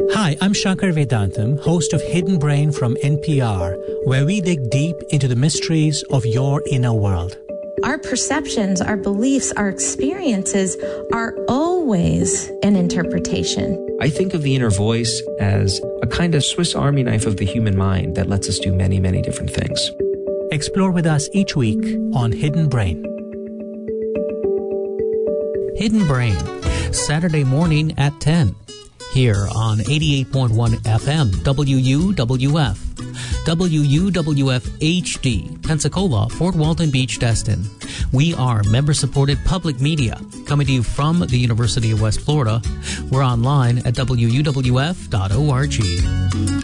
Hi, I'm Shankar Vedantam, host of Hidden Brain from NPR, where we dig deep into the mysteries of your inner world. Our perceptions, our beliefs, our experiences are always an interpretation. I think of the inner voice as a kind of Swiss Army knife of the human mind that lets us do many, many different things. Explore with us each week on Hidden Brain. Hidden Brain, Saturday morning at 10. Here on 88.1 FM, WUWF. WUWF HD, Pensacola, Fort Walton Beach, Destin. We are member-supported public media coming to you from the University of West Florida. We're online at wuwf.org.